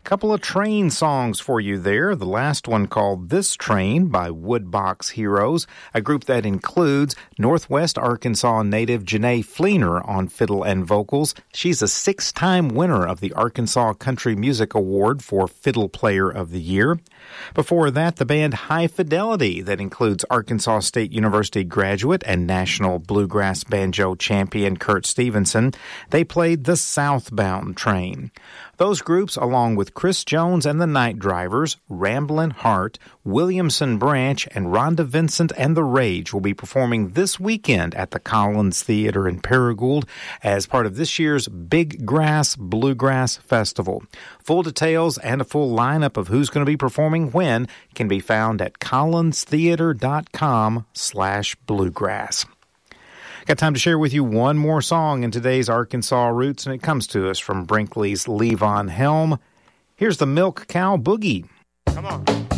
Couple of train songs for you there. The last one called This Train by Woodbox Heroes, a group that includes Northwest Arkansas native Janae Fleener on fiddle and vocals. She's a 6-time winner of the Arkansas Country Music Award for Fiddle Player of the Year. Before that, the band High Fidelity, that includes Arkansas State University graduate and national bluegrass banjo champion Kurt Stevenson. They played the Southbound Train. Those groups, along with Chris Jones and the Night Drivers, Ramblin' Heart, Williamson Branch, and Rhonda Vincent and The Rage will be performing this weekend at the Collins Theater in Paragould as part of this year's Big Grass Bluegrass Festival. Full details and a full lineup of who's going to be performing when can be found at collinstheater.com/bluegrass. Got time to share with you one more song in today's Arkansas Roots, and it comes to us from Brinkley's Levon Helm. Here's the Milk Cow Boogie. Come on.